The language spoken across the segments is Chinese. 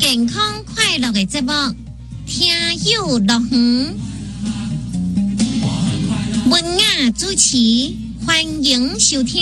健康快乐的节目，听友乐园，文雅主持，欢迎收听。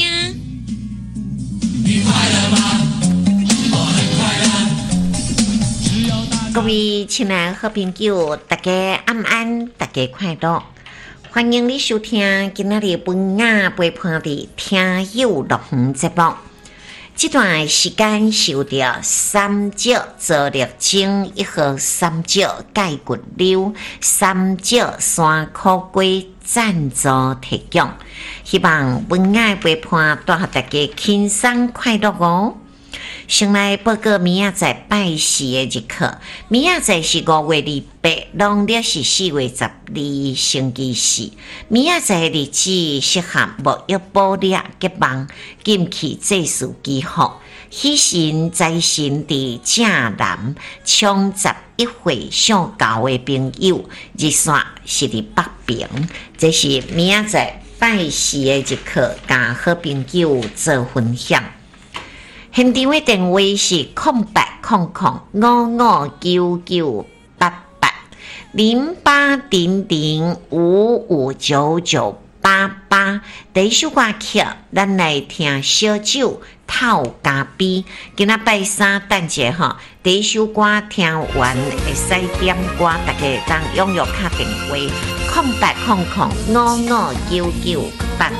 你快乐吗？我很快乐。各位亲爱的好朋友，大家安安，大家快乐。欢迎你收听今仔日文雅陪伴的听友乐园节目。这段时间受到三角座力精1号三角钙骨瘤三角山苦瓜赞助提供，希望文雅陪伴带给大家轻松快乐哦。先来报告明仔载拜四的日课，明仔载是5月28，农历是4月12，星期四。明仔载的日子适合沐浴补力结网，禁气祭祀祈福，喜神财神伫正南，冲11岁上高的朋友，日线是伫北平。这是明仔载拜四的日课，甲好朋友做分享。现场的电话是0800559988 0800559988。第一首歌曲，咱来听小酒透咖啡。今仔拜三，等者吼，第一首歌听完会使点歌，大家当踊跃打电话0800559988。